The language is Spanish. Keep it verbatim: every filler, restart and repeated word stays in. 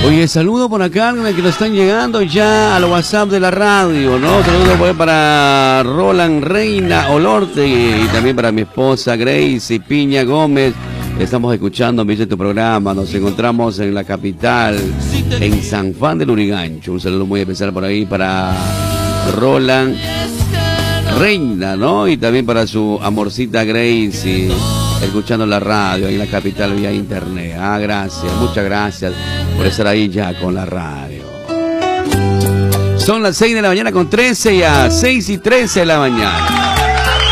Oye, saludo por acá, que nos están llegando ya al WhatsApp de la radio, ¿no? Saludo pues para Roland Reina Olorte y también para mi esposa Gracie Piña Gómez. Estamos escuchando, me dice tu programa, nos encontramos en la capital, en San Juan del Lurigancho. Un saludo muy especial por ahí para Roland Reina, ¿no? Y también para su amorcita Gracie, escuchando la radio ahí en la capital vía internet. Ah, gracias, muchas gracias por estar ahí ya con la radio. Son las seis de la mañana con trece, ya seis y trece de la mañana.